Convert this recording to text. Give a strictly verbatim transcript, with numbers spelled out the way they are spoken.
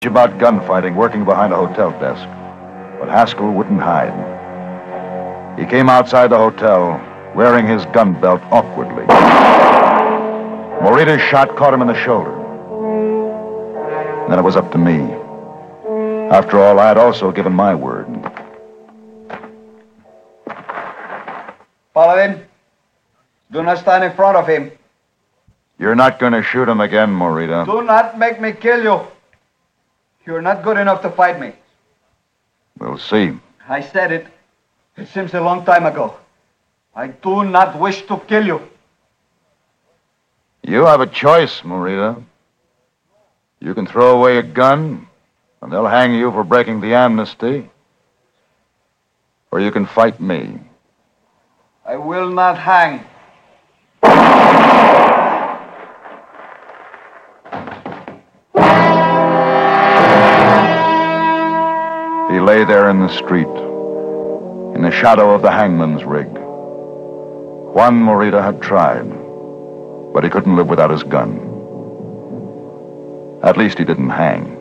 about gunfighting working behind a hotel desk, but Haskell wouldn't hide. He came outside the hotel wearing his gun belt awkwardly. Morita's shot caught him in the shoulder. Then it was up to me. After all, I had also given my word. Follow him. Do not stand in front of him. You're not going to shoot him again, Morita. Do not make me kill you. You're not good enough to fight me. We'll see. I said it. It seems a long time ago. I do not wish to kill you. You have a choice, Morita. You can throw away a gun, and they'll hang you for breaking the amnesty. Or you can fight me. I will not hang. He lay there in the street, in the shadow of the hangman's rig. Juan Morita had tried, but he couldn't live without his gun. At least he didn't hang.